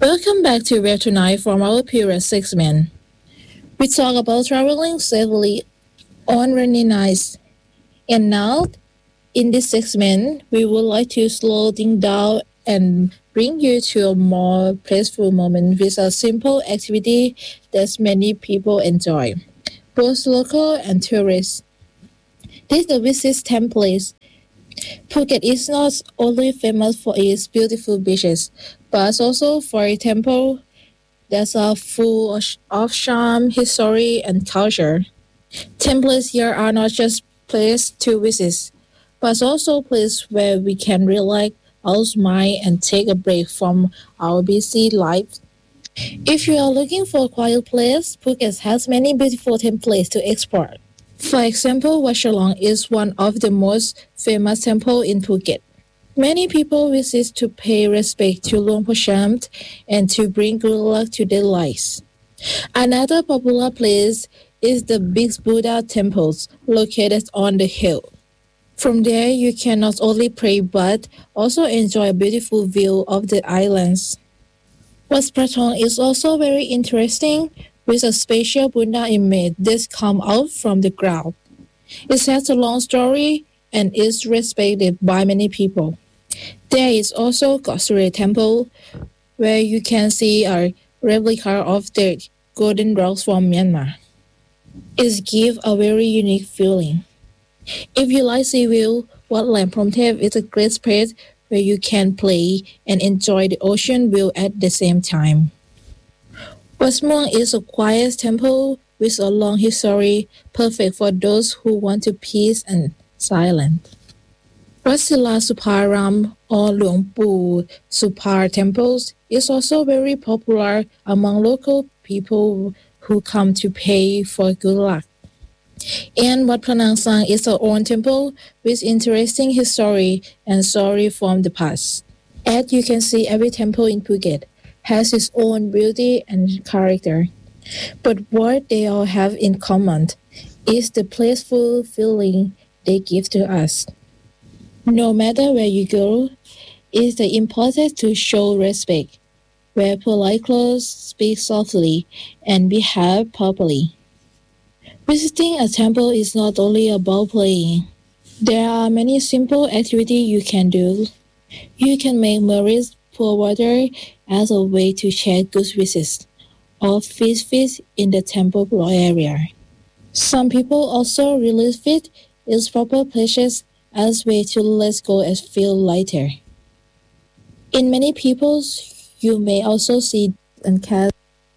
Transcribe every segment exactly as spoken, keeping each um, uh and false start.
Welcome back to Where Tonight from our previous segment. We talk about traveling safely on rainy nights. And now, in this segment, we would like to slow things down and bring you to a more peaceful moment with a simple activity that many people enjoy, both local and tourists. This is the visit templates. Phuket is not only famous for its beautiful beaches, but also for its temple that are full of of charm, history, and culture. Temples here are not just places to visit, but also places where we can relax our mind and take a break from our busy life. If you are looking for a quiet place, Phuket has many beautiful temples to explore. For example, Wat Chalong is one of the most famous temples in Phuket. Many people visit to pay respect to Luang Por Cham and to bring good luck to their lives. Another popular place is the Big Buddha temples located on the hill. From there, you can not only pray but also enjoy a beautiful view of the islands. Wat Pratong is also very interesting with a special Buddha image that comes out from the ground. It has a long story and is respected by many people. There is also Kotsure Temple where you can see a replica of the golden rocks from Myanmar. It gives a very unique feeling. If you like sea view, Wat Lam Promthep is a great place where you can play and enjoy the ocean view at the same time. Wat Muang is a quiet temple with a long history, perfect for those who want to peace and silence. Wat Sila Suparam or Luang Pu Supar temples is also very popular among local people who come to pay for good luck. And Wat Pranang Sang is our own temple with interesting history and story from the past. As you can see, every temple in Phuket has its own beauty and character. But what they all have in common is the peaceful feeling they give to us. No matter where you go, it's important to show respect, wear polite clothes, speak softly, and behave properly. Visiting a temple is not only about playing. There are many simple activities you can do. You can make memories pour water as a way to share good wishes, or feast fish in the temple area. Some people also release fish in proper places as way to let go and feel lighter. In many peoples, you may also see and cats.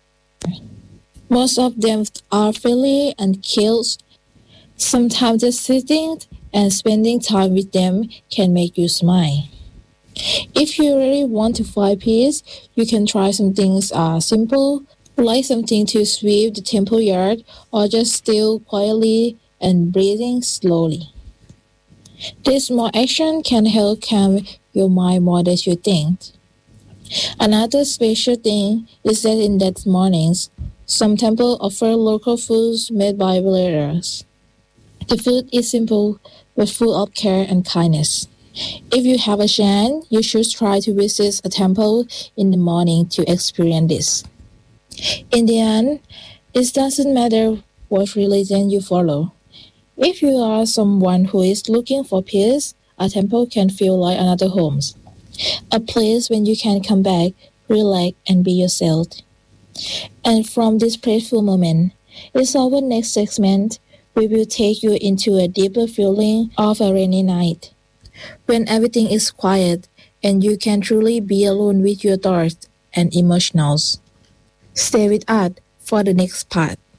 Most of them are friendly and cute. Sometimes just sitting and spending time with them can make you smile. If you really want to find peace, you can try some things uh, simple, like something to sweep the temple yard or just still quietly and breathing slowly. This small action can help calm your mind more than you think. Another special thing is that in that mornings, some temples offer local foods made by villagers. The food is simple but full of care and kindness. If you have a chance, you should try to visit a temple in the morning to experience this. In the end, it doesn't matter what religion you follow. If you are someone who is looking for peace, a temple can feel like another home, a place when you can come back, relax, and be yourself. And from this peaceful moment, it's our next segment. We will take you into a deeper feeling of a rainy night, when everything is quiet and you can truly be alone with your thoughts and emotions. Stay with us for the next part.